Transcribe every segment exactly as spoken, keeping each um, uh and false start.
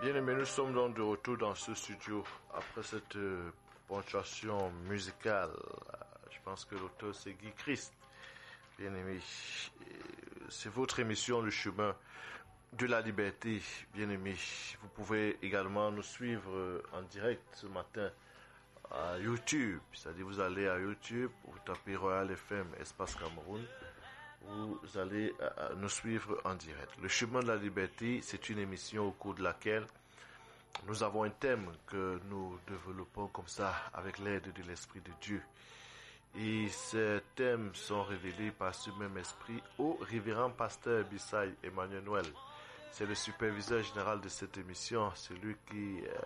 Bien-aimés, nous sommes donc de retour dans ce studio après cette euh, ponctuation musicale. Je pense que l'auteur c'est Guy Christ. Bien-aimés, c'est votre émission Le Chemin de la Liberté. Bien-aimés, vous pouvez également nous suivre en direct ce matin à YouTube. C'est-à-dire vous allez à YouTube, vous tapez Royal F M Espace Cameroun. Vous allez euh, nous suivre en direct. Le Chemin de la Liberté, c'est une émission au cours de laquelle nous avons un thème que nous développons comme ça avec l'aide de l'Esprit de Dieu. Et ces thèmes sont révélés par ce même esprit au révérend pasteur Bissay Emmanuel Noël. C'est le superviseur général de cette émission, celui qui euh,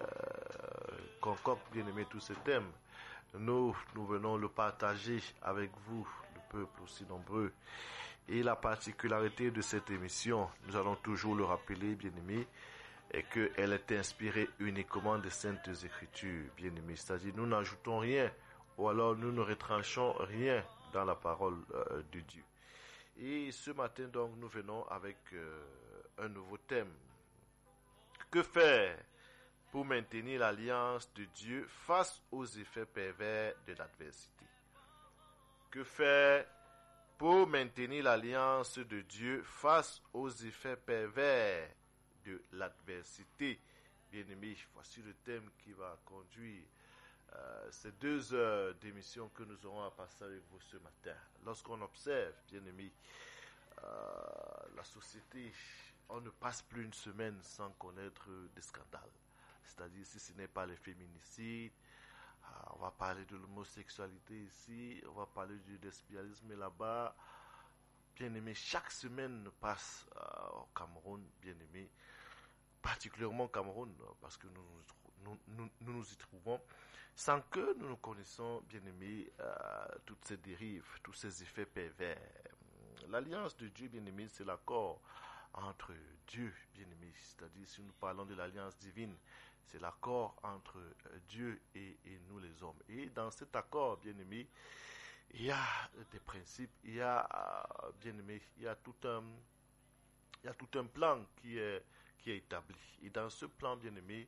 concocte bien aimé tous ces thèmes. Nous, nous venons le partager avec vous, le peuple aussi nombreux. Et la particularité de cette émission, nous allons toujours le rappeler, bien aimé, est qu'elle est inspirée uniquement des Saintes Écritures, bien aimé. C'est-à-dire, nous n'ajoutons rien, ou alors nous ne retranchons rien dans la parole euh, de Dieu. Et ce matin, donc, nous venons avec euh, un nouveau thème. Que faire pour maintenir l'alliance de Dieu face aux effets pervers de l'adversité? Que faire pour maintenir l'alliance de Dieu face aux effets pervers de l'adversité? Bien-aimés, voici le thème qui va conduire euh, ces deux heures d'émission que nous aurons à passer avec vous ce matin. Lorsqu'on observe, bien-aimés, euh, la société, on ne passe plus une semaine sans connaître des scandales. C'est-à-dire, si ce n'est pas les féminicides, on va parler de l'homosexualité ici, on va parler du lesbianisme là-bas. Bien-aimé, chaque semaine passe euh, au Cameroun, bien-aimé, particulièrement au Cameroun, parce que nous nous, nous, nous nous y trouvons, sans que nous nous connaissons, bien-aimé, euh, toutes ces dérives, tous ces effets pervers. L'alliance de Dieu, bien-aimé, c'est l'accord entre Dieu, bien-aimé, c'est-à-dire si nous parlons de l'alliance divine, c'est l'accord entre Dieu et, et nous les hommes. Et dans cet accord, bien-aimé, il y a des principes, il y a, bien-aimé, il y a tout un, il y a tout un plan qui est, qui est établi. Et dans ce plan, bien-aimé,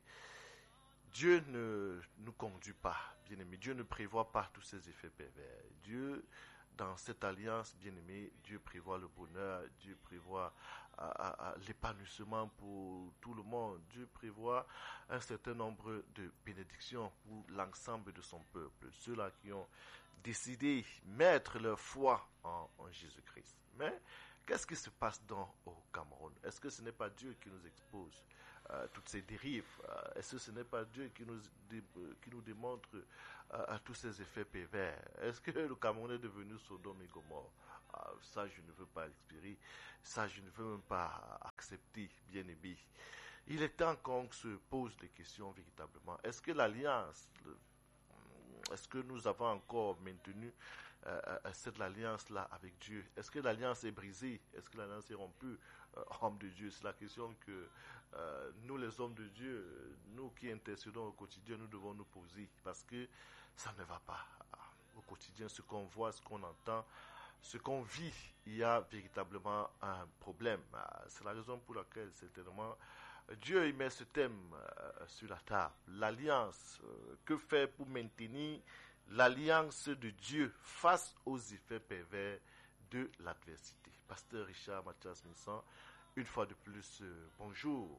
Dieu ne nous conduit pas, bien-aimé. Dieu ne prévoit pas tous ces effets pervers. Dieu, dans cette alliance, bien-aimé, Dieu prévoit le bonheur, Dieu prévoit euh, euh, l'épanouissement pour tout le monde. Dieu prévoit un certain nombre de bénédictions pour l'ensemble de son peuple. Ceux-là qui ont décidé de mettre leur foi en, en Jésus-Christ. Mais qu'est-ce qui se passe dans au Cameroun? Est-ce que ce n'est pas Dieu qui nous expose euh, toutes ces dérives? euh, Est-ce que ce n'est pas Dieu qui nous, dé, qui nous démontre euh, tous ces effets pervers? Est-ce que le Cameroun est devenu Sodome et Gomorrhe? euh, Ça, je ne veux pas l'expérimenter. Ça, je ne veux même pas accepter, bien aimé. Il est temps qu'on se pose des questions véritablement. Est-ce que l'alliance... Le, Est-ce que nous avons encore maintenu euh, cette alliance-là avec Dieu? Est-ce que l'alliance est brisée? Est-ce que l'alliance est rompue? euh, Homme de Dieu, c'est la question que euh, nous, les hommes de Dieu, nous qui intercédons au quotidien, nous devons nous poser. Parce que ça ne va pas. Au quotidien, ce qu'on voit, ce qu'on entend, ce qu'on vit, il y a véritablement un problème. C'est la raison pour laquelle, certainement, Dieu il met ce thème euh, sur la table. L'alliance. Euh, que faire pour maintenir l'alliance de Dieu face aux effets pervers de l'adversité? Pasteur Richard Mathias Misson, une fois de plus, euh, bonjour.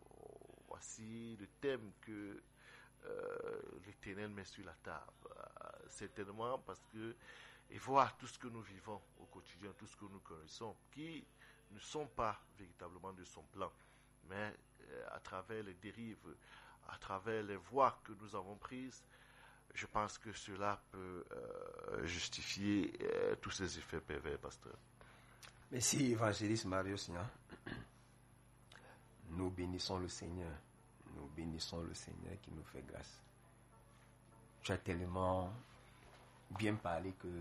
Voici le thème que euh, l'Éternel met sur la table. Euh, certainement parce que et voir tout ce que nous vivons au quotidien, tout ce que nous connaissons, qui ne sont pas véritablement de son plan, mais euh, à travers les dérives, à travers les voies que nous avons prises, je pense que cela peut euh, justifier euh, tous ces effets pervers, pasteur. Merci, évangéliste Marius. Nous bénissons le Seigneur. Nous bénissons le Seigneur qui nous fait grâce. Tu as tellement bien parlé que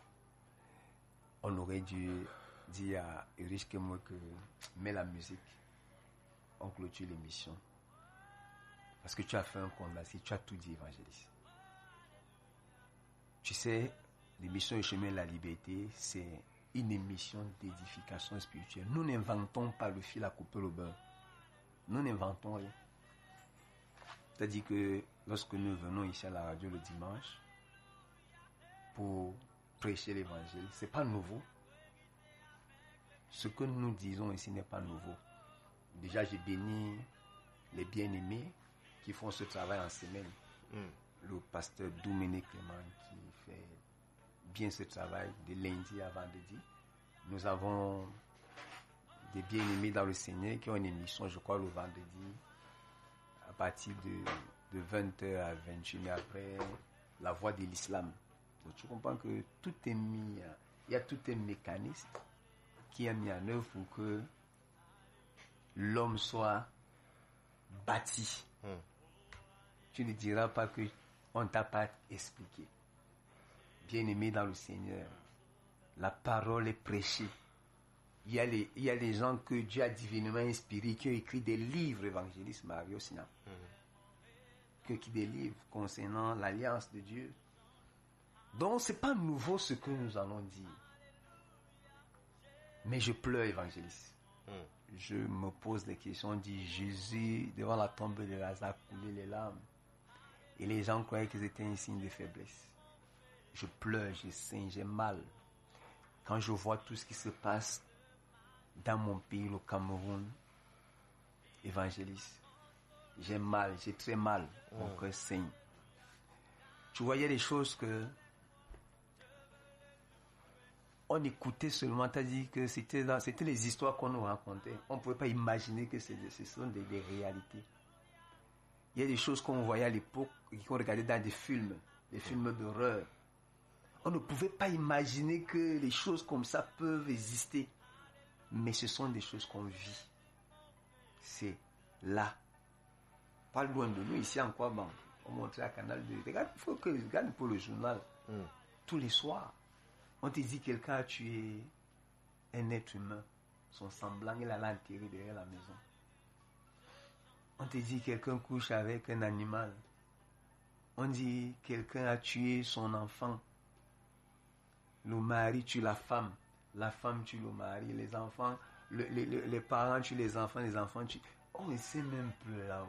on aurait dû dire à Erich Kemo que mets la musique, on clôture l'émission. Parce que tu as fait un condensé, tu as tout dit, évangéliste. Tu sais, l'émission Le Chemin de la Liberté, c'est une émission d'édification spirituelle. Nous n'inventons pas le fil à couper le beurre. Nous n'inventons rien. C'est-à-dire que lorsque nous venons ici à la radio le dimanche pour prêcher l'évangile, ce n'est pas nouveau. Ce que nous disons ici n'est pas nouveau. Déjà, j'ai béni les bien-aimés qui font ce travail en semaine. Mm. Le pasteur Dominique Clément qui fait bien ce travail de lundi à vendredi. Nous avons des bien-aimés dans le Seigneur qui ont une émission, je crois, le vendredi à partir de, de vingt heures à vingt et une heures après la voix de l'islam. Donc tu comprends que tout est mis, il y a tout un mécanisme qui est mis en œuvre pour que l'homme soit bâti. Mm. Tu ne diras pas que on ne t'a pas expliqué. Bien-aimé dans le Seigneur, la parole est prêchée. Il y a les, il y a les gens que Dieu a divinement inspirés qui ont écrit des livres évangélistes Mario Sina. Mm-hmm. Qui ont écrit des livres concernant l'alliance de Dieu. Donc, ce n'est pas nouveau ce que nous allons dire. Mais je pleure, évangéliste. Mm. Je me pose des questions. On dit Jésus, devant la tombe de Lazare, coulait les larmes. Et les gens croyaient que c'était un signe de faiblesse. Je pleure, je saigne, j'ai mal. Quand je vois tout ce qui se passe dans mon pays, le Cameroun, évangéliste, j'ai mal, j'ai très mal, mon mmh. cœur saigne. Tu vois, il y a des choses que on écoutait seulement, t'as dit que c'était, dans, c'était les histoires qu'on nous racontait. On ne pouvait pas imaginer que c'est, ce sont des, des réalités. Il y a des choses qu'on voyait à l'époque, qu'on regardait dans des films, des films d'horreur. On ne pouvait pas imaginer que les choses comme ça peuvent exister. Mais ce sont des choses qu'on vit. C'est là. Pas loin de nous, ici en Kouaban. On montrait à Canal deux. Regarde, il faut que tu regardes pour le journal. Mm. Tous les soirs, on te dit que quelqu'un a tué un être humain. Son semblant, il allait enterrer derrière la maison. On te dit que quelqu'un couche avec un animal. On dit que quelqu'un a tué son enfant. Le mari tue la femme. La femme tue le mari. Les enfants, le, le, le, les parents tuent les enfants. Les enfants tuent. On ne sait même plus là-haut.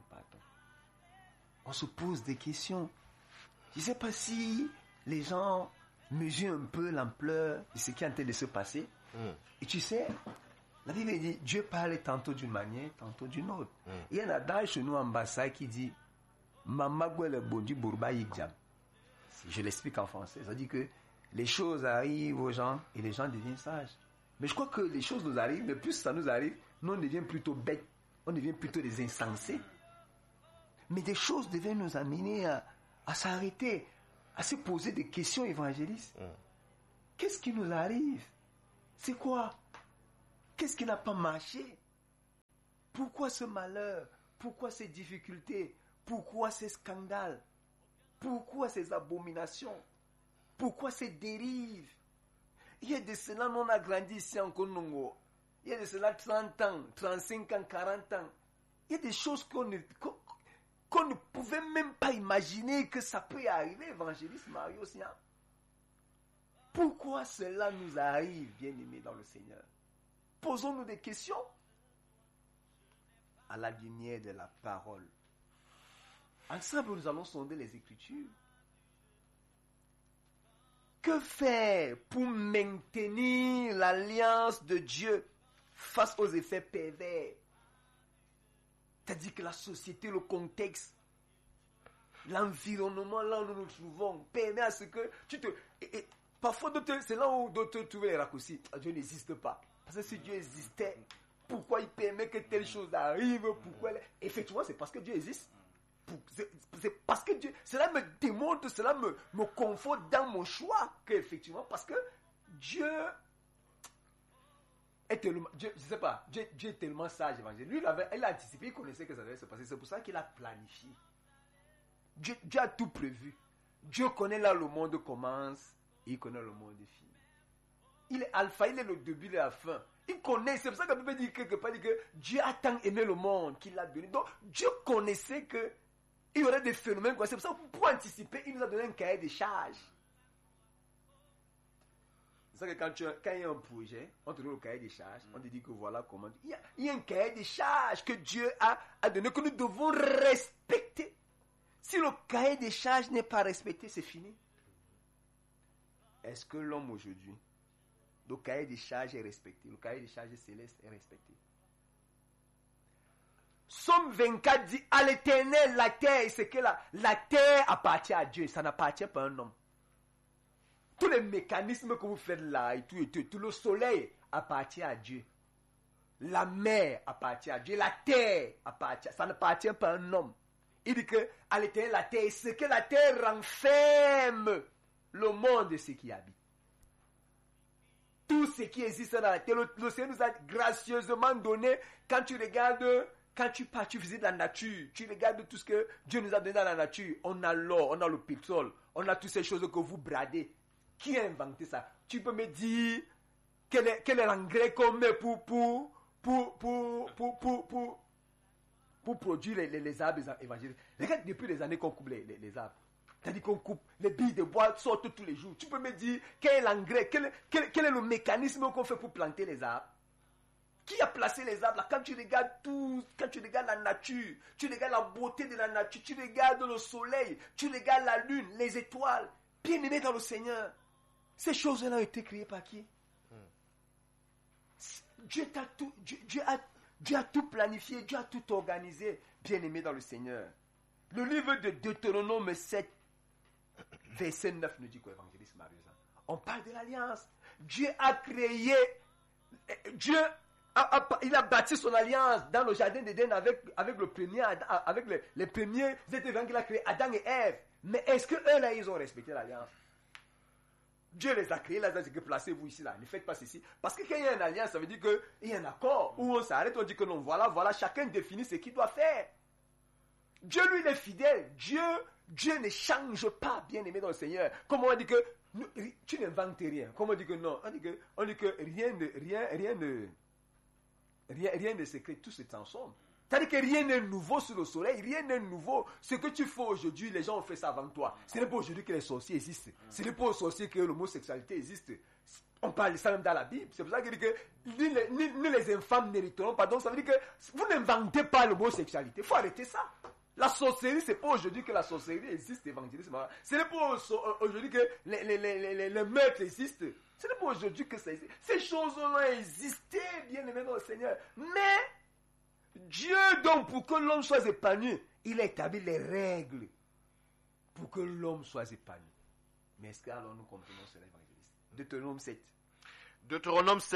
On se pose des questions. Je ne sais pas si les gens mesurent un peu l'ampleur de ce qui est en train de se passer. Mm. Et tu sais, la Bible dit, Dieu parle tantôt d'une manière, tantôt d'une autre. Mm. Il y a un adage chez nous en Bassai qui dit, je l'explique en français. Ça dit que les choses arrivent aux gens et les gens deviennent sages. Mais je crois que les choses nous arrivent, mais plus ça nous arrive, nous on devient plutôt bêtes, on devient plutôt des insensés. Mais des choses devaient nous amener à, à s'arrêter, à se poser des questions évangélistes. Mm. Qu'est-ce qui nous arrive? C'est quoi? Qu'est-ce qui n'a pas marché? Pourquoi ce malheur? Pourquoi ces difficultés? Pourquoi ces scandales? Pourquoi ces abominations? Pourquoi ces dérives? Il y a de cela, on a grandi ici en Konongo. Il y a de cela trente ans, trente-cinq ans, quarante ans. Il y a des choses qu'on ne, qu'on, qu'on ne pouvait même pas imaginer que ça peut arriver, évangéliste Mario Sian. Pourquoi cela nous arrive, bien-aimés dans le Seigneur? Posons-nous des questions à la lumière de la parole. Ensemble, nous allons sonder les Écritures. Que faire pour maintenir l'alliance de Dieu face aux effets pervers? C'est-à-dire que la société, le contexte, l'environnement là où nous nous trouvons permet à ce que tu te... Et, et, parfois, d'autres, c'est là où d'autres trouvent les raccourcis. Dieu n'existe pas. Parce que si Dieu existait, pourquoi il permet que telle chose arrive? Pourquoi elle... Effectivement, c'est parce que Dieu existe. C'est, c'est parce que Dieu... Cela me démontre, cela me, me conforte dans mon choix. Qu'effectivement, parce que Dieu... Est tellement, Dieu, je sais pas, Dieu, Dieu est tellement sage, évangile. Lui, il, avait, il a anticipé, il connaissait que ça devait se passer. C'est pour ça qu'il a planifié. Dieu, Dieu a tout prévu. Dieu connaît là le monde commence, et il connaît le monde finit. Il est alpha, il est le début et la fin. Il connaît, c'est pour ça que la Bible dit quelque part dit que Dieu a tant aimé le monde qu'il l'a donné. Donc, Dieu connaissait que il y aurait des phénomènes, quoi. C'est pour ça que pour anticiper, il nous a donné un cahier de charges. C'est ça que quand, tu, quand il y a un projet, on te donne le cahier des charges, on te dit que voilà comment... Il y a, il y a un cahier des charges que Dieu a, a donné, que nous devons respecter. Si le cahier des charges n'est pas respecté, c'est fini. Est-ce que l'homme aujourd'hui, le cahier des charges est respecté? Le cahier des charges célestes est respecté. Somme vingt-quatre dit, à l'Éternel, la terre, c'est que la, la terre appartient à Dieu, ça n'appartient pas à un homme. Tous les mécanismes que vous faites là, et tout, et tout, tout le soleil appartient à Dieu. La mer appartient à Dieu, la terre appartient, ça n'appartient pas à un homme. Il dit que, à l'Éternel, la terre, c'est que la terre renferme le monde et ce qui habite. Tout ce qui existe dans la terre, le, le Seigneur nous a gracieusement donné, quand tu regardes... Quand tu pars, tu visites la nature, tu regardes tout ce que Dieu nous a donné dans la nature. On a l'or, on a le pétrole, on a toutes ces choses que vous bradez. Qui a inventé ça? Tu peux me dire quel est, quel est l'engrais qu'on met pour, pour, pour, pour, pour, pour, pour, pour produire les, les, les arbres évangéliques. Regarde depuis les années qu'on coupe les, les, les arbres. C'est-à-dire qu'on coupe, les billes de bois sortent tous les jours. Tu peux me dire quel est l'engrais, quel, quel, quel est le mécanisme qu'on fait pour planter les arbres? Qui a placé les arbres là? Quand tu regardes tout, quand tu regardes la nature, tu regardes la beauté de la nature, tu regardes le soleil, tu regardes la lune, les étoiles, bien aimé dans le Seigneur. Ces choses-là ont été créées par qui? Hmm. Dieu, t'a tout, Dieu, Dieu, a, Dieu a tout planifié, Dieu a tout organisé, bien aimé dans le Seigneur. Le livre de Deutéronome sept, verset neuf nous dit quoi, évangéliste Marius? On parle de l'alliance. Dieu a créé, Dieu a, a, il a bâti son alliance dans le jardin d'Éden avec, avec le premier, avec les, les premiers êtres vivants qu'il a créés, Adam et Ève. Mais est-ce que eux là, ils ont respecté l'alliance? Dieu les a créés, là, c'est que placez-vous ici, là, ne faites pas ceci. Parce que quand il y a une alliance, ça veut dire qu'il y a un accord, où on s'arrête, on dit que non, voilà, voilà, chacun définit ce qu'il doit faire. Dieu, lui, il est fidèle. Dieu, Dieu ne change pas, bien aimé dans le Seigneur. Comme on dit que, tu n'inventes rien. Comme on dit que non, on dit que, on dit que rien ne, rien, rien ne, rien, rien ne se crée, tout se transforme. C'est-à-dire que rien n'est nouveau sous le soleil, rien n'est nouveau. Ce que tu fais aujourd'hui, les gens ont fait ça avant toi. Ce n'est pas aujourd'hui que les sorciers existent. Ce n'est pas aux sorciers que l'homosexualité existe. On parle de ça même dans la Bible. C'est pour ça qu'il dit que ni les, ni, ni les infâmes n'hériteront pas. Donc ça veut dire que vous n'inventez pas l'homosexualité. Il faut arrêter ça. La sorcellerie, ce n'est pas aujourd'hui que la sorcellerie existe, évangélisme. Ce n'est pas aujourd'hui que les, les, les, les, les meurtres existent. Ce n'est pas aujourd'hui que ça existe. Ces choses-là ont existé, bien aimé dans le Seigneur. Mais Dieu, donc, pour que l'homme soit épanoui, il a établi les règles pour que l'homme soit épanoui. Mais est-ce que alors nous comprenons cela, évangéliste? Deutéronome sept. Deutéronome sept.